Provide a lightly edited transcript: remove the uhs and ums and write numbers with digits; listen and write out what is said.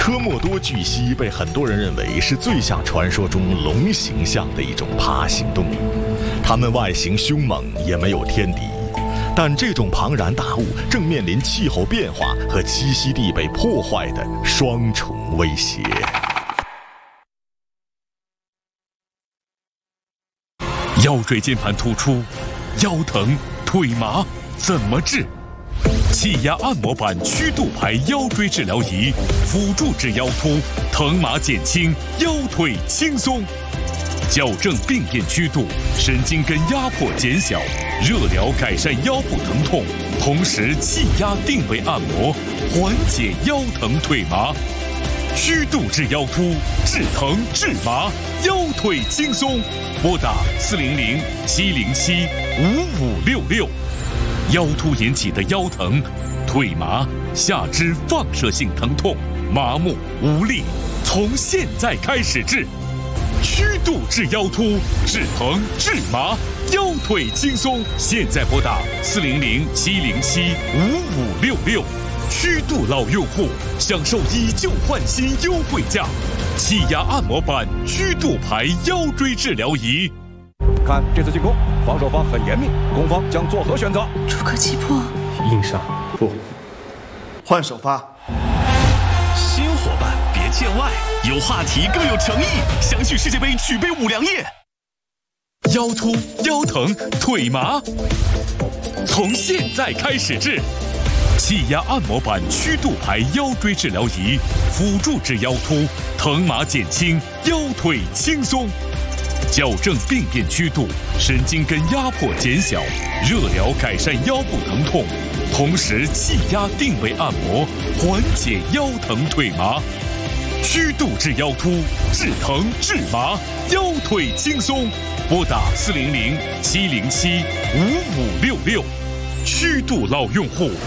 科莫多巨蜥被很多人认为是最像传说中龙形象的一种爬行动物，它们外形凶猛，也没有天敌。但这种庞然大物正面临气候变化和栖息地被破坏的双重威胁。 腰椎间盘突出、腰疼、腿麻怎么治？气压按摩板曲度排腰椎治疗仪，辅助治腰突，疼麻减轻，腰腿轻松。矫正病变曲度，神经根压迫减小，热疗改善腰部疼痛，同时气压定位按摩，缓解腰疼腿麻。曲度治腰突，治疼治麻，腰腿轻松。拨打400-707-5566。腰突引起的腰疼、腿麻、下肢放射性疼痛、麻木无力，从现在开始治。曲度治腰突，治疼治麻，腰腿轻松。现在拨打400-707-5566。曲度老用户享受以旧换新优惠价，气压按摩板曲度排腰椎治疗仪。 看这次进攻，防守方很严密，攻方将作何选择？ 主客击破， 硬上不换首发。 新伙伴别见外，有话题更有诚意，相续世界杯举杯五粮液。 腰突、腰疼、腿麻，从现在开始治。气压按摩板曲度排腰椎治疗仪，辅助治腰突，疼麻减轻，腰腿轻松。矫正病变曲度，神经根压迫减小，热疗改善腰部疼痛，同时气压定位按摩，缓解腰疼腿麻。曲度治腰突，治疼治麻，腰腿轻松。拨打400-707-5566。曲度老用户